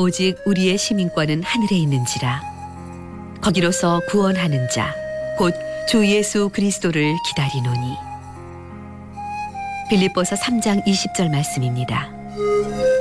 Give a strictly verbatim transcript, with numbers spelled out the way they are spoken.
오직 우리의 시민권은 하늘에 있는지라. 거기로서 구원하는 자, 곧 주 예수 그리스도를 기다리노니. 빌립보서 삼 장 이십 절 말씀입니다.